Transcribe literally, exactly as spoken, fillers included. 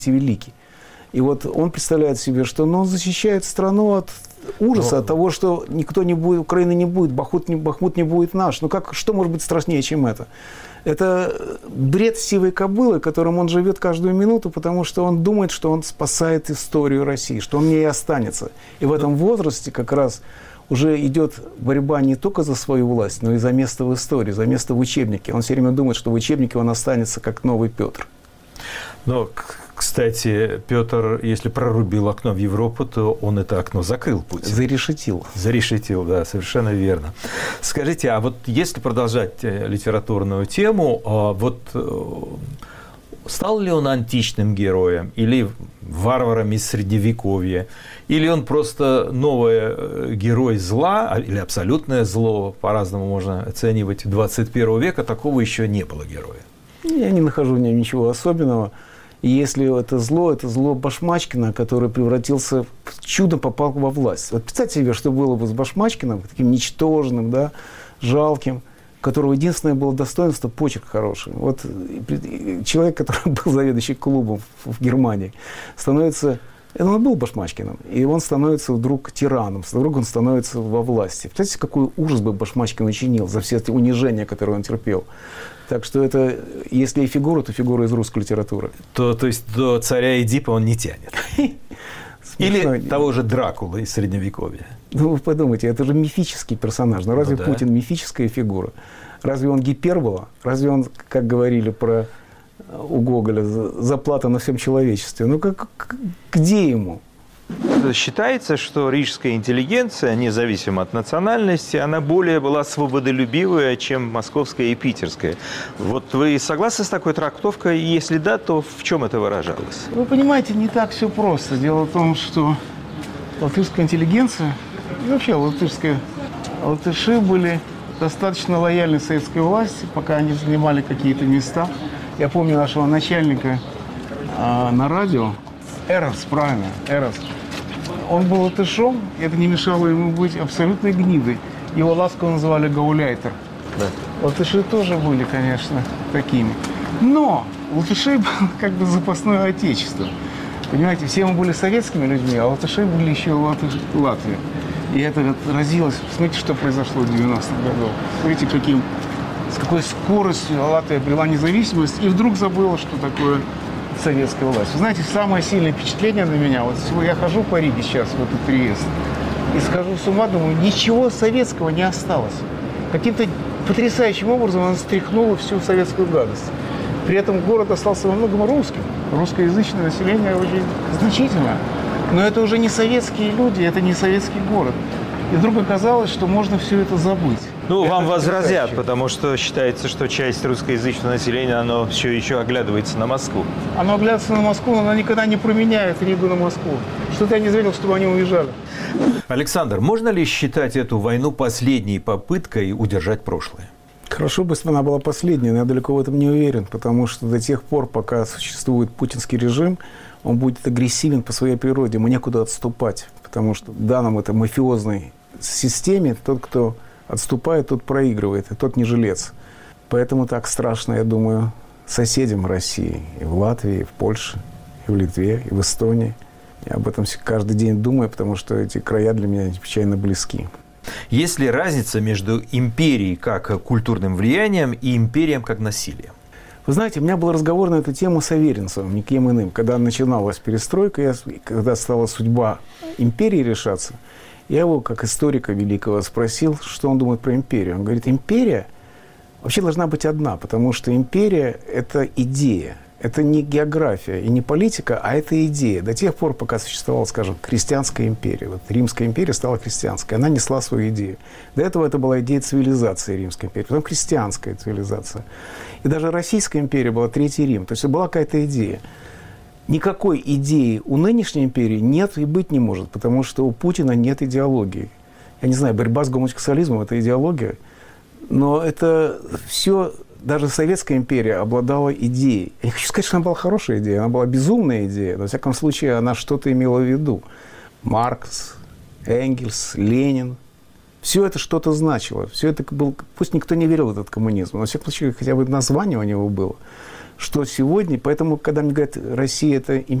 великий. И вот он представляет себе, что ну, он защищает страну от ужаса, от того, что никто не будет, Украины не будет, Бахмут не, Бахмут не будет наш. Ну как, что может быть страшнее, чем это? Это бред сивой кобылы, которым он живет каждую минуту, потому что он думает, что он спасает историю России, что он в ней останется. И в этом возрасте как раз уже идет борьба не только за свою власть, но и за место в истории, за место в учебнике. Он все время думает, что в учебнике он останется как новый Петр. Но, кстати, Петр, если прорубил окно в Европу, то он это окно закрыл, Путин. Зарешетил. Зарешетил, да, совершенно верно. Скажите, а вот если продолжать литературную тему, вот стал ли он античным героем или варваром из Средневековья, или он просто новый герой зла, или абсолютное зло, по-разному можно оценивать, двадцать первого века, такого еще не было героя? Я не нахожу в нем ничего особенного. И если это зло, это зло Башмачкина, который превратился, чудом попал во власть. Вот представьте себе, что было бы с Башмачкиным, таким ничтожным, да, жалким, у которого единственное было достоинство – почерк хороший. Вот человек, который был заведующий клубом в Германии, становится… Он был Башмачкиным, и он становится вдруг тираном, вдруг он становится во власти. Представляете, какой ужас бы Башмачкин учинил за все эти унижения, которые он терпел. Так что это, если и фигура, то фигура из русской литературы. То, то есть до царя Эдипа он не тянет? Или того же Дракулы из Средневековья? Ну, вы подумайте, это же мифический персонаж. Но разве ну, да. Путин мифическая фигура? Разве он Гипербола? Разве он, как говорили про у Гоголя, заплата на всем человечестве? Ну, как, где ему? Считается, что рижская интеллигенция, независимо от национальности, она более была свободолюбивая, чем московская и питерская. Вот вы согласны с такой трактовкой? И если да, то в чем это выражалось? Вы понимаете, не так все просто. Дело в том, что латышская интеллигенция, и вообще латышская, латыши были достаточно лояльны советской власти, пока они занимали какие-то места. Я помню нашего начальника а, на радио, Эрос, правильно, Эрос. Он был латышом, и это не мешало ему быть абсолютной гнидой. Его ласково называли гауляйтер. Да. Латыши тоже были, конечно, такими. Но латыши были как бы запасное отечество. Понимаете, все мы были советскими людьми, а латыши были еще латыш... Латвии. И это отразилось. Смотрите, что произошло в девяностых годах. Смотрите, каким, с какой скоростью Латвия обрела независимость и вдруг забыла, что такое советская власть. Вы знаете, самое сильное впечатление на меня, вот я хожу по Риге сейчас, в этот приезд, и схожу с ума, думаю, ничего советского не осталось. Каким-то потрясающим образом она стряхнула всю советскую гадость. При этом город остался во многом русским. Русскоязычное население очень значительно. Но это уже не советские люди, это не советский город. И вдруг оказалось, что можно все это забыть. Ну, это вам возразят, потому что считается, что часть русскоязычного населения, оно все еще оглядывается на Москву. Оно оглядывается на Москву, но оно никогда не променяет Ригу на Москву. Что-то я не заметил, чтобы они уезжали. Александр, можно ли считать эту войну последней попыткой удержать прошлое? Хорошо бы, если бы она была последней, но я далеко в этом не уверен, потому что до тех пор, пока существует путинский режим, он будет агрессивен по своей природе, ему некуда отступать, потому что в данном этой мафиозной системе тот, кто отступает, тот проигрывает, и тот не жилец. Поэтому так страшно, я думаю, соседям России, и в Латвии, и в Польше, и в Литве, и в Эстонии. Я об этом каждый день думаю, потому что эти края для меня необычайно близки. Есть ли разница между империей как культурным влиянием и империем как насилием? Вы знаете, у меня был разговор на эту тему с Аверинцевым, никем иным. Когда начиналась перестройка, я, когда стала судьба империи решаться, я его, как историка великого, спросил, что он думает про империю. Он говорит, империя вообще должна быть одна, потому что империя – это идея. Это не география и не политика, а это идея. До тех пор, пока существовала, скажем, христианская империя. Вот Римская империя стала христианской, она несла свою идею. До этого это была идея цивилизации Римской империи, потом христианская цивилизация. И даже Российская империя была Третий Рим. То есть была какая-то идея. Никакой идеи у нынешней империи нет и быть не может, потому что у Путина нет идеологии. Я не знаю, борьба с гомосексуализмом – это идеология, но это все… Даже Советская империя обладала идеей. Я не хочу сказать, что она была хорошая идея, она была безумная идея. Но, во всяком случае, она что-то имела в виду. Маркс, Энгельс, Ленин. Все это что-то значило. Все это был, пусть никто не верил в этот коммунизм, но, во всяком случае, хотя бы название у него было. что сегодня. Поэтому, когда мне говорят, Россия – это